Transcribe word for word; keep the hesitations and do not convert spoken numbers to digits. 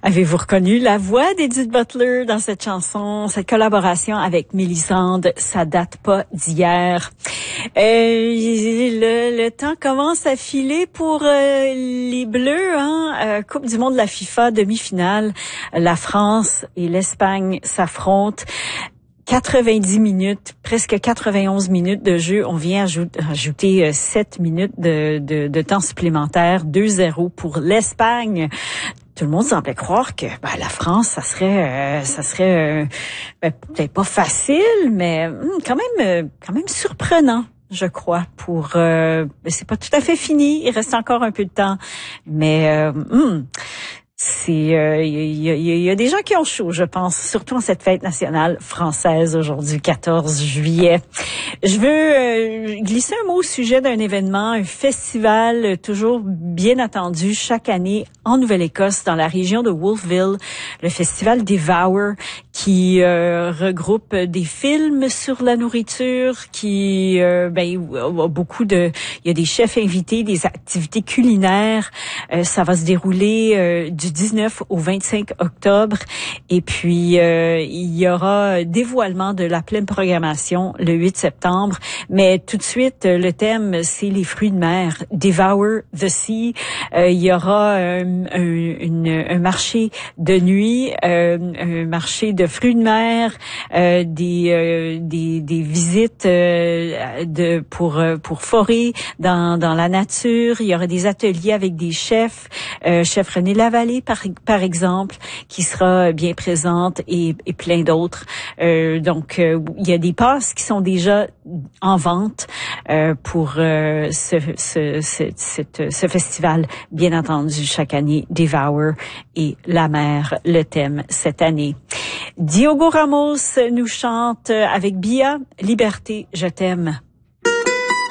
Avez-vous reconnu la voix d'Edith Butler dans cette chanson? Cette collaboration avec Mélisande, ça date pas d'hier. Euh, le, le temps commence à filer pour euh, les Bleus, hein? Euh, Coupe du monde de la FIFA, demi-finale. La France et l'Espagne s'affrontent. quatre-vingt-dix minutes, presque quatre-vingt-onze minutes de jeu. On vient ajouter, ajouter sept minutes de, de, de temps supplémentaire. deux zéro pour l'Espagne. Tout le monde semblait croire que ben, la France, ça serait, euh, ça serait euh, ben, peut-être pas facile, mais hum, quand même, euh, quand même surprenant, je crois. Pour, euh, c'est pas tout à fait fini. Il reste encore un peu de temps, mais euh, hum, c'est, il euh, y, y, y a des gens qui ont chaud, je pense, surtout en cette fête nationale française aujourd'hui, quatorze juillet. Je veux euh, glisser un mot au sujet d'un événement, un festival toujours bien attendu chaque année en Nouvelle-Écosse, dans la région de Wolfville, le festival Devour, qui euh, regroupe des films sur la nourriture, qui euh, ben a beaucoup de, il y a des chefs invités, des activités culinaires. Euh, ça va se dérouler euh, du dix-neuf au vingt-cinq octobre, et puis euh, il y aura dévoilement de la pleine programmation le huit septembre. Mais tout de suite, le thème, c'est les fruits de mer. Devour the Sea. Euh, il y aura un, un, une, un marché de nuit, euh, un marché de fruits de mer, euh, des, euh, des des visites euh, de pour pour forer dans dans la nature. Il y aura des ateliers avec des chefs, euh, chef René Lavallée par par exemple, qui sera bien présente, et, et plein d'autres. Euh, donc euh, il y a des passes qui sont déjà en vente euh, pour euh, ce, ce, ce, ce, ce festival, bien entendu, chaque année, Devour et la mer, le thème cette année. Diogo Ramos nous chante avec Bia, Liberté, je t'aime.